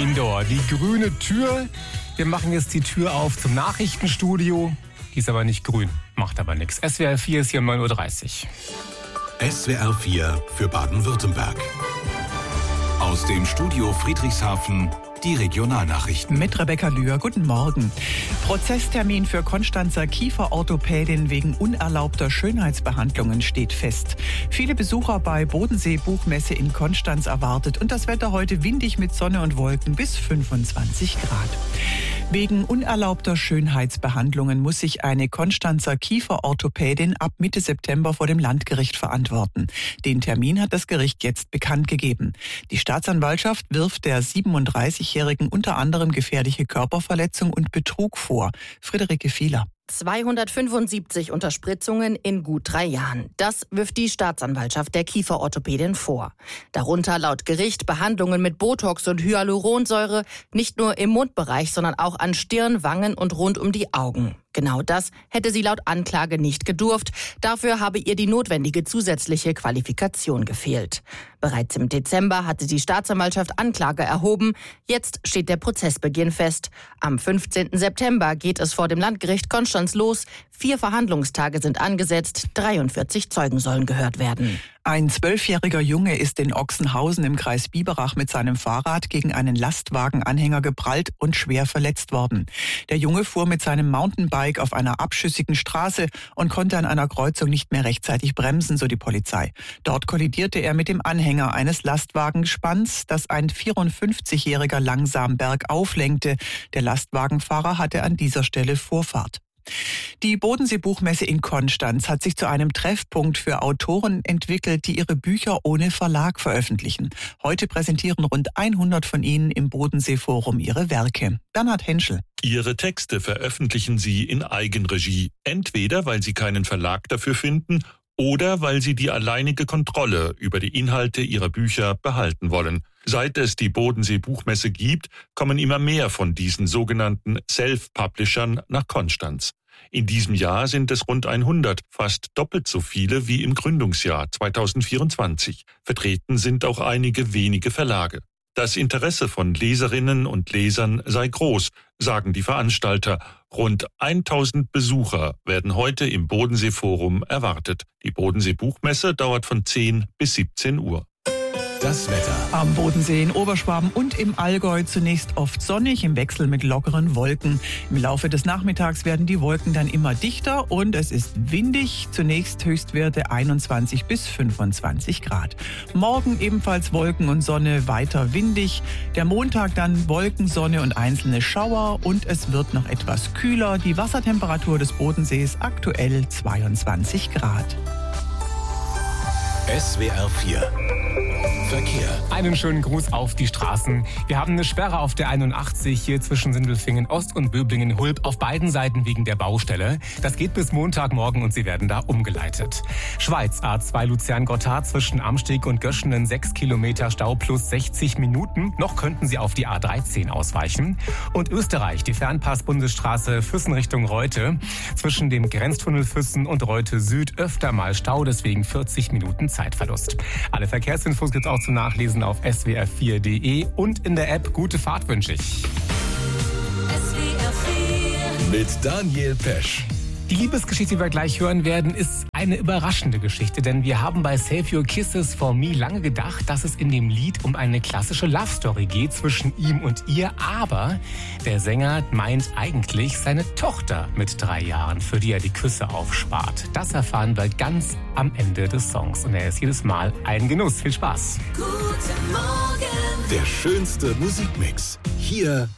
Indoor. Die grüne Tür. Wir machen jetzt die Tür auf zum Nachrichtenstudio. Die ist aber nicht grün, macht aber nichts. SWR 4 ist hier um 9.30 Uhr. SWR 4 für Baden-Württemberg. Aus dem Studio Friedrichshafen die Regionalnachrichten. Mit Rebecca Lühr, guten Morgen. Prozesstermin für Konstanzer Kieferorthopädin wegen unerlaubter Schönheitsbehandlungen steht fest. Viele Besucher bei Bodensee Buchmesse in Konstanz erwartet und das Wetter heute windig mit Sonne und Wolken bis 25 Grad. Wegen unerlaubter Schönheitsbehandlungen muss sich eine Konstanzer Kieferorthopädin ab Mitte September vor dem Landgericht verantworten. Den Termin hat das Gericht jetzt bekannt gegeben. Die Staatsanwaltschaft wirft der 37-Jährigen unter anderem gefährliche Körperverletzung und Betrug vor. Friederike Fieler. 275 Unterspritzungen in gut 3 Jahren. Das wirft die Staatsanwaltschaft der Kieferorthopädin vor. Darunter laut Gericht Behandlungen mit Botox und Hyaluronsäure, nicht nur im Mundbereich, sondern auch an Stirn, Wangen und rund um die Augen. Genau das hätte sie laut Anklage nicht gedurft. Dafür habe ihr die notwendige zusätzliche Qualifikation gefehlt. Bereits im Dezember hatte die Staatsanwaltschaft Anklage erhoben. Jetzt steht der Prozessbeginn fest. Am 15. September geht es vor dem Landgericht Konstanz los. 4 Verhandlungstage sind angesetzt. 43 Zeugen sollen gehört werden. Ein 12-jähriger Junge ist in Ochsenhausen im Kreis Biberach mit seinem Fahrrad gegen einen Lastwagenanhänger geprallt und schwer verletzt worden. Der Junge fuhr mit seinem Mountainbike auf einer abschüssigen Straße und konnte an einer Kreuzung nicht mehr rechtzeitig bremsen, so die Polizei. Dort kollidierte er mit dem Anhänger eines Lastwagengespanns, das ein 54-jähriger langsam bergauf lenkte. Der Lastwagenfahrer hatte an dieser Stelle Vorfahrt. Die Bodensee Buchmesse in Konstanz hat sich zu einem Treffpunkt für Autoren entwickelt, die ihre Bücher ohne Verlag veröffentlichen. Heute präsentieren rund 100 von ihnen im Bodensee Forum ihre Werke. Bernhard Henschel. Ihre Texte veröffentlichen sie in Eigenregie, entweder weil sie keinen Verlag dafür finden oder weil sie die alleinige Kontrolle über die Inhalte ihrer Bücher behalten wollen. Seit es die Bodensee Buchmesse gibt, kommen immer mehr von diesen sogenannten Self-Publishern nach Konstanz. In diesem Jahr sind es rund 100, fast doppelt so viele wie im Gründungsjahr 2024. Vertreten sind auch einige wenige Verlage. Das Interesse von Leserinnen und Lesern sei groß, sagen die Veranstalter. Rund 1000 Besucher werden heute im Bodensee Forum erwartet. Die Bodensee Buchmesse dauert von 10 bis 17 Uhr. Das Wetter. Am Bodensee in Oberschwaben und im Allgäu zunächst oft sonnig, im Wechsel mit lockeren Wolken. Im Laufe des Nachmittags werden die Wolken dann immer dichter und es ist windig. Zunächst Höchstwerte 21 bis 25 Grad. Morgen ebenfalls Wolken und Sonne, weiter windig. Der Montag dann Wolken, Sonne und einzelne Schauer und es wird noch etwas kühler. Die Wassertemperatur des Bodensees aktuell 22 Grad. SWR 4 Verkehr. Einen schönen Gruß auf die Straßen. Wir haben eine Sperre auf der 81 hier zwischen Sindelfingen Ost und Böblingen-Hulb auf beiden Seiten wegen der Baustelle. Das geht bis Montagmorgen und Sie werden da umgeleitet. Schweiz A2 Luzern-Gotthard zwischen Amsteg und Göschenen 6 Kilometer Stau plus 60 Minuten. Noch könnten Sie auf die A13 ausweichen. Und Österreich, die Fernpass-Bundesstraße Füssen Richtung Reute. Zwischen dem Grenztunnel Füssen und Reute Süd öfter mal Stau, deswegen 40 Minuten Zeitverlust. Alle Verkehrsinfos gibt's auch zum Nachlesen auf swr4.de und in der App. Gute Fahrt wünsche ich. SWR 4 mit Daniel Pesch. Die Liebesgeschichte, die wir gleich hören werden, ist eine überraschende Geschichte, denn wir haben bei Save Your Kisses for Me lange gedacht, dass es in dem Lied um eine klassische Love-Story geht zwischen ihm und ihr, aber der Sänger meint eigentlich seine Tochter mit 3 Jahren, für die er die Küsse aufspart. Das erfahren wir ganz am Ende des Songs und er ist jedes Mal ein Genuss. Viel Spaß. Guten Morgen. Der schönste Musikmix. Hier